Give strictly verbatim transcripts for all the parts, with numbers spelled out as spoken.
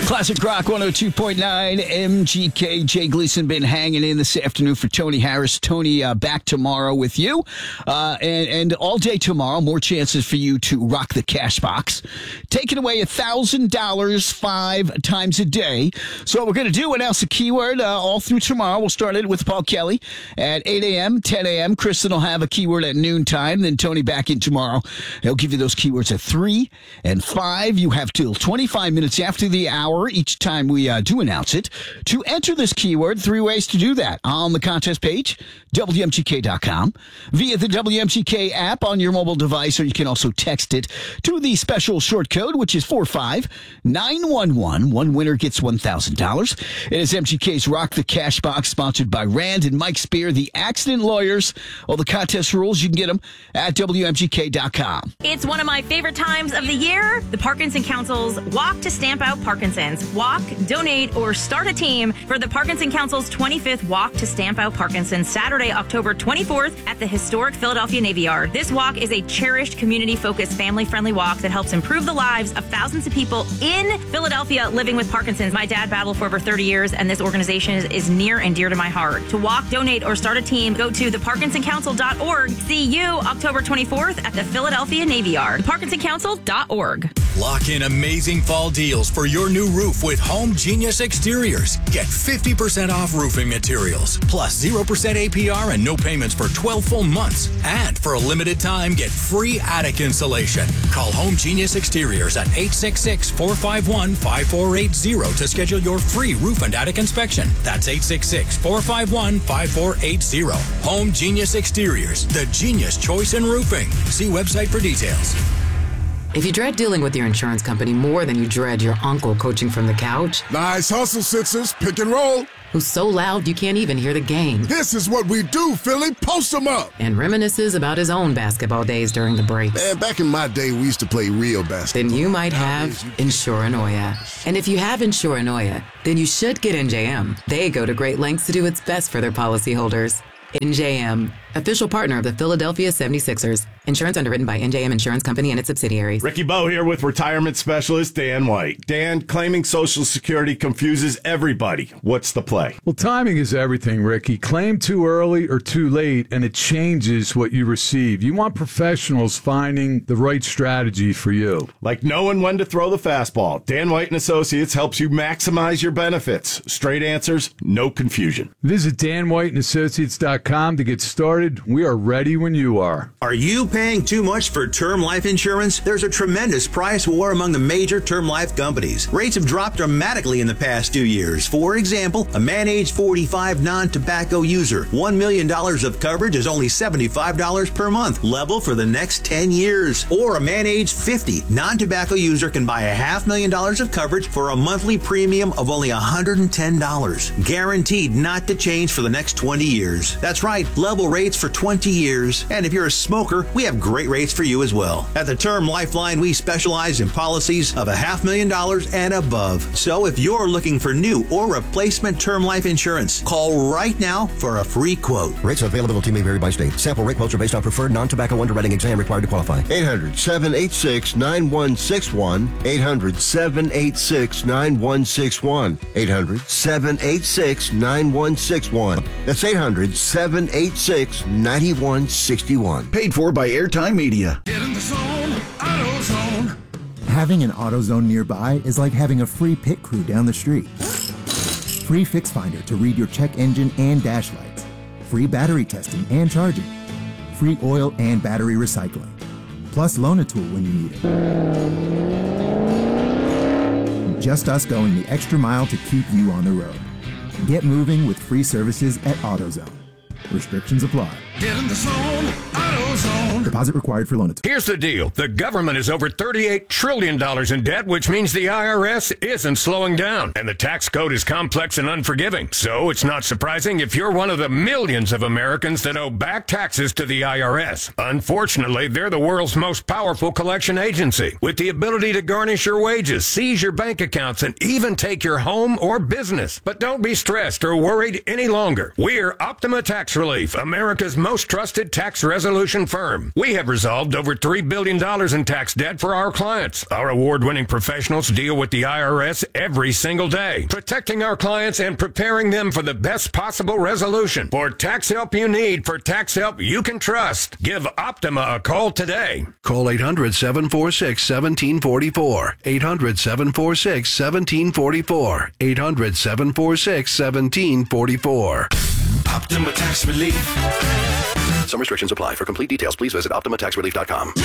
Classic Rock one oh two point nine M G K. Jay Gleason been hanging in this afternoon for Tony Harris. Tony uh, back tomorrow with you. Uh, and, and all day tomorrow, more chances for you to rock the cash box. Taking away one thousand dollars five times a day. So what we're going to do, announce a keyword uh, all through tomorrow. We'll start it with Paul Kelly at eight a.m., ten a.m. Kristen will have a keyword at noontime. Then Tony back in tomorrow. He'll give you those keywords at three and five. You have till twenty-five minutes after the hour each time we uh, do announce it to enter this keyword. Three ways to do that on the contest page, W M G K dot com, via the W M G K app on your mobile device, or you can also text it to the special short code, which is four five nine one one. One winner gets one thousand dollars. It is M G K's Rock the Cash Box, sponsored by Rand and Mike Spear, the accident lawyers. All the contest rules, you can get them at W M G K dot com. It's one of my favorite times of the year, the Parkinson Council's Walk to Stamp Out Parkinson's. Walk, donate, or start a team for the Parkinson Council's twenty-fifth Walk to Stamp Out Parkinson's, Saturday, October twenty-fourth at the historic Philadelphia Navy Yard. This walk is a cherished, community-focused, family-friendly walk that helps improve the lives of thousands of people in Philadelphia living with Parkinson's. My dad battled for over thirty years, and this organization is, is near and dear to my heart. To walk, donate, or start a team, go to the parkinson council dot org. See you October twenty-fourth at the Philadelphia Navy Yard. the parkinson council dot org. Lock in amazing fall deals for your new roof with Home Genius Exteriors. Get fifty percent off roofing materials, plus zero percent A P R and no payments for twelve full months. And for a limited time, get free attic insulation. Call Home Genius Exteriors at eight six six, four five one, five four eight zero to schedule your free roof and attic inspection. That's eight six six, four five one, five four eight zero. Home Genius Exteriors, the genius choice in roofing. See website for details. If you dread dealing with your insurance company more than you dread your uncle coaching from the couch, nice hustle, Sixers. Pick and roll. Who's so loud you can't even hear the game. This is what we do, Philly. Post them up. And reminisces about his own basketball days during the breaks. Man, back in my day, we used to play real basketball. Then you might have Insuranoia. And if you have Insuranoia, then you should get N J M. They go to great lengths to do its best for their policyholders. N J M, official partner of the Philadelphia seventy-sixers. Insurance underwritten by N J M Insurance Company and its subsidiaries. Ricky Bowe here with retirement specialist Dan White. Dan, claiming Social Security confuses everybody. What's the play? Well, timing is everything, Ricky. Claim too early or too late, and it changes what you receive. You want professionals finding the right strategy for you. Like knowing when to throw the fastball. Dan White and Associates helps you maximize your benefits. Straight answers, no confusion. Visit dan white and associates dot com to get started. We are ready when you are. Are you paying too much for term life insurance? There's a tremendous price war among the major term life companies. Rates have dropped dramatically in the past two years. For example, a man age forty-five non-tobacco user, one million dollars of coverage is only seventy-five dollars per month, level for the next ten years. Or a man age fifty non-tobacco user can buy a half million dollars of coverage for a monthly premium of only one hundred ten dollars. Guaranteed not to change for the next twenty years. That's right, level rates for twenty years. And if you're a smoker, we have great rates for you as well. At the Term Lifeline, we specialize in policies of a half million dollars and above. So if you're looking for new or replacement term life insurance, call right now for a free quote. Rates and availability may vary by state. Sample rate quotes are based on preferred non-tobacco underwriting exam required to qualify. eight hundred, seven eight six, nine one six one. eight hundred, seven eight six, nine one six one. eight hundred, seven eight six, nine one six one. That's eight hundred, seven eight six, nine one six one. Paid for by Airtime Media. Get in the zone, AutoZone. Having an AutoZone nearby is like having a free pit crew down the street. Free Fix Finder to read your check engine and dash lights. Free battery testing and charging. Free oil and battery recycling. Plus Loan-A-Tool when you need it. Just us going the extra mile to keep you on the road. Get moving with free services at AutoZone. Restrictions apply. Get in the zone, AutoZone. Deposit required for Loan-A-Tool. Here's the deal. The government is over thirty-eight trillion dollars in debt, which means the I R S isn't slowing down. And the tax code is complex and unforgiving. So it's not surprising if you're one of the millions of Americans that owe back taxes to the I R S. Unfortunately, they're the world's most powerful collection agency, with the ability to garnish your wages, seize your bank accounts, and even take your home or business. But don't be stressed or worried any longer. We're Optima Tax Relief, America's most trusted tax resolution American firm. We have resolved over three billion dollars in tax debt for our clients. Our award-winning professionals deal with the I R S every single day, protecting our clients and preparing them for the best possible resolution. For tax help you need, for tax help you can trust, give Optima a call today. Call eight hundred, seven four six, one seven four four. eight hundred, seven four six, one seven four four. eight hundred, seven four six, one seven four four. Optima Tax Relief. Some restrictions apply. For complete details, please visit Optima Tax Relief dot com.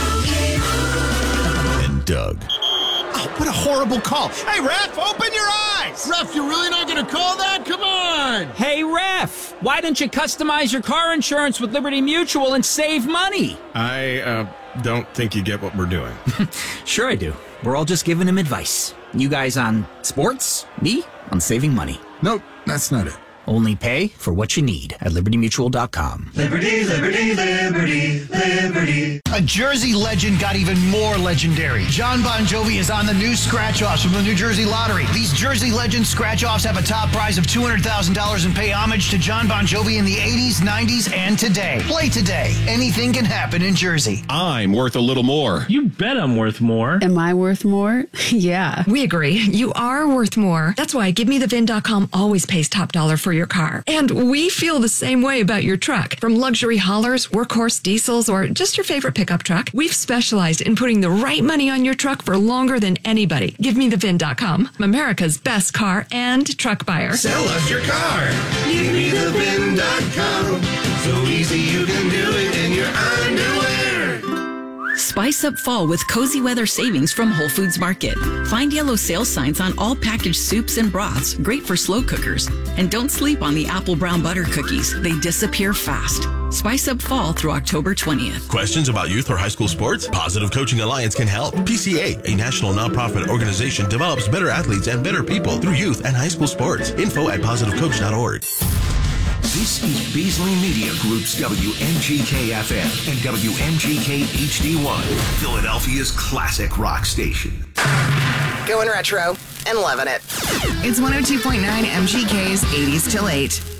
And Doug. Oh, what a horrible call. Hey, Ref, open your eyes! Ref, you're really not going to call that? Come on! Hey, Ref, why don't you customize your car insurance with Liberty Mutual and save money? I, uh, don't think you get what we're doing. Sure I do. We're all just giving him advice. You guys on sports, me on saving money. Nope, that's not it. Only pay for what you need at liberty mutual dot com. Liberty, liberty, liberty, liberty. A Jersey legend got even more legendary. John Bon Jovi is on the new scratch-offs from the New Jersey Lottery. These Jersey Legend scratch-offs have a top prize of two hundred thousand dollars and pay homage to John Bon Jovi in the eighties, nineties, and today. Play today. Anything can happen in Jersey. I'm worth a little more. You bet I'm worth more. Am I worth more? Yeah. We agree. You are worth more. That's why Give Me The Vin dot com always pays top dollar for your car. And we feel the same way about your truck. From luxury haulers, workhorse diesels, or just your favorite pickup truck, we've specialized in putting the right money on your truck for longer than anybody. Give Me The Vin dot com, America's best car and truck buyer. Sell us your car. Give Me The Vin dot com. So easy you can do it in your underwear. Spice up fall with cozy weather savings from Whole Foods Market. Find yellow sale signs on all packaged soups and broths, great for slow cookers. And don't sleep on the apple brown butter cookies. They disappear fast. Spice up fall through October twentieth. Questions about youth or high school sports? Positive Coaching Alliance can help. P C A, a national nonprofit organization, develops better athletes and better people through youth and high school sports. Info at positive coach dot org. This is Beasley Media Group's W M G K F M and W M G K H D one, Philadelphia's classic rock station. Going retro and loving it. It's one oh two point nine M G K's eighties till eight.